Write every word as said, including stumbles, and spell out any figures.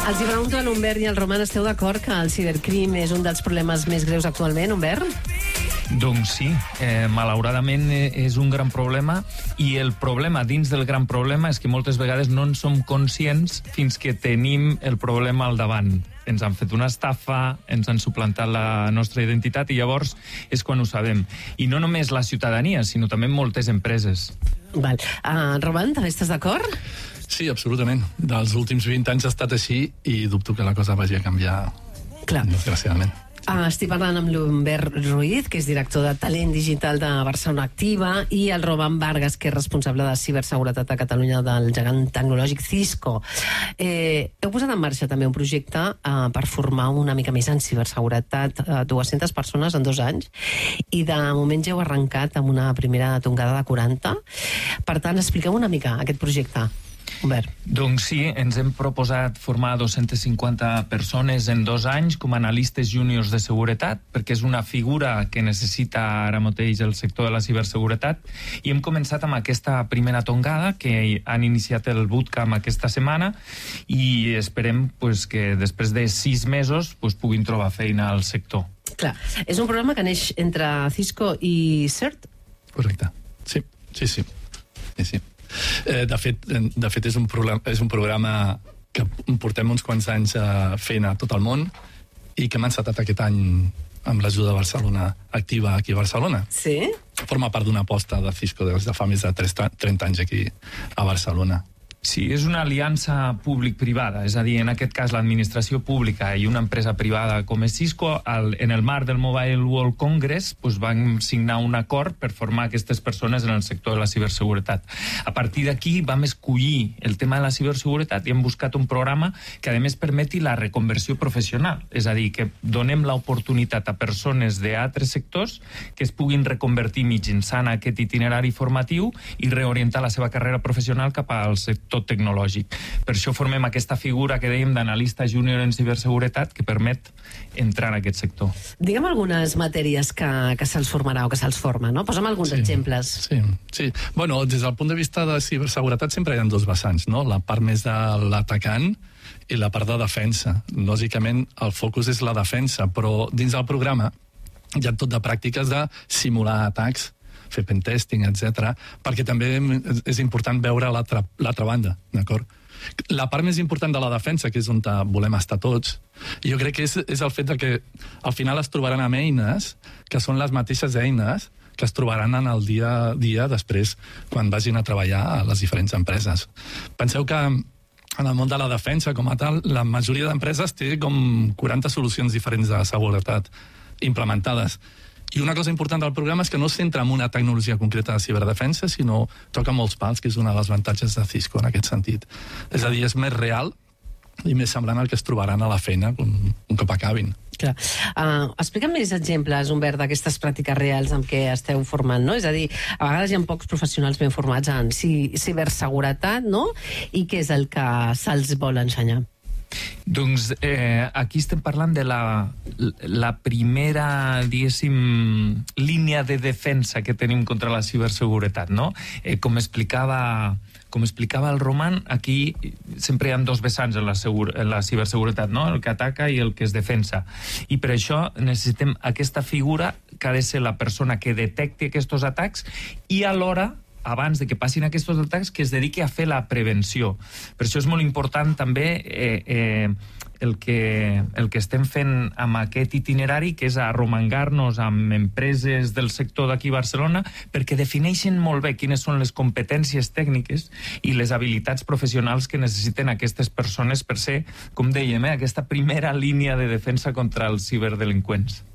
Els hi pregunto a l'Humbert i al Roman, esteu d'acord que el cibercrim és un dels problemes més greus actualment, Humbert? Doncs sí, eh, malauradament és un gran problema, i el problema dins del gran problema és que moltes vegades no en som conscients fins que tenim el problema al davant. Ens han fet una estafa, ens han suplantat la nostra identitat i llavors és quan ho sabem. I no només la ciutadania, sinó també moltes empreses. Val. Uh, Roman, també estàs d'acord? Sí, absolutament. Dels últims vint anys ha estat així i dubto que la cosa vagi a canviar, Clar. desgraciadament. Uh, estic parlant amb l'Humbert Ruiz, que és director de talent digital de Barcelona Activa, i el Roman Vargas, que és responsable de ciberseguretat a Catalunya del gegant tecnològic Cisco. Eh, heu posat en marxa també un projecte uh, per formar una mica més en ciberseguretat, uh, dues-centes persones en dos anys, i de moment ja heu arrencat amb una primera tongada de quaranta. Per tant, expliqueu una mica aquest projecte. Humbert. Doncs sí, ens hem proposat formar dues-centes cinquanta persones en dos anys com a analistes júniors de seguretat, perquè és una figura que necessita ara mateix el sector de la ciberseguretat, i hem començat amb aquesta primera tongada, que han iniciat el bootcamp aquesta setmana, i esperem pues, que després de sis mesos pues, puguin trobar feina al sector. Clar, és un programa que neix entre Cisco i CERT? Correcte, sí, sí, sí. sí, sí. Eh, de fet, de fet és, un programa, és un programa que portem uns quants anys eh, fent a tot el món i que hem encetat aquest any amb l'ajuda de Barcelona Activa aquí a Barcelona. Sí? Forma part d'una aposta de Cisco des de fa més de trenta anys aquí a Barcelona. Sí, és una aliança públic-privada, és a dir, en aquest cas l'administració pública i una empresa privada com és Cisco, al, en el marc del Mobile World Congress pues, van signar un acord per formar aquestes persones en el sector de la ciberseguretat. A partir d'aquí vam escollir el tema de la ciberseguretat i hem buscat un programa que a més permeti la reconversió professional, és a dir, que donem l'oportunitat a persones d'altres sectors que es puguin reconvertir mitjançant aquest itinerari formatiu i reorientar la seva carrera professional cap al sector tecnològic. Per això formem aquesta figura que dèiem d'analista júnior en ciberseguretat que permet entrar en aquest sector. Digue'm algunes matèries que, que se'ls formarà o que se'ls forma, no? Posa'm alguns sí, exemples. Sí, sí. Bueno, des del punt de vista de ciberseguretat sempre hi ha dos vessants, no? La part més de l'atacant i la part de defensa. Lògicament, el focus és la defensa, però dins del programa hi ha tot de pràctiques de simular atacs, fer pentesting, etcètera, perquè també és important veure l'altra l'altra banda, d'acord? La part més important de la defensa, que és on volem estar tots, jo crec que és, és el fet de que al final es trobaran amb eines que són les mateixes eines que es trobaran en el dia a dia després quan vagin a treballar a les diferents empreses. Penseu que en el món de la defensa, com a tal, la majoria d'empreses té com quaranta solucions diferents de seguretat implementades. I una cosa important del programa és que no es centra en una tecnologia concreta de ciberdefensa, sinó toca molts pals, que és un dels avantatges de Cisco en aquest sentit. És a dir, és més real i més semblant al que es trobaran a la feina un, un cop acabin. Clar. Uh, explica'm més exemples, Humbert, d'aquestes pràctiques reals amb què esteu formant, no? És a dir, a vegades hi ha pocs professionals ben formats en ciberseguretat, no? I què és el que se'ls vol ensenyar? Doncs eh, aquí estem parlant de la, la primera, diguéssim, línia de defensa que tenim contra la ciberseguretat, no? Eh, com explicava... Com explicava el Roman, aquí sempre hi ha dos vessants en la, segur, en la ciberseguretat, no? El que ataca i el que es defensa. I per això necessitem aquesta figura que ha de ser la persona que detecti aquests atacs i alhora, abans de que passin aquests atacs, que es dediqui a fer la prevenció. Per això és molt important també eh, eh, el, que, el que estem fent amb aquest itinerari, que és arromangar-nos amb empreses del sector d'aquí a Barcelona, perquè defineixen molt bé quines són les competències tècniques i les habilitats professionals que necessiten aquestes persones per ser, com dèiem, eh, aquesta primera línia de defensa contra els ciberdelinqüents.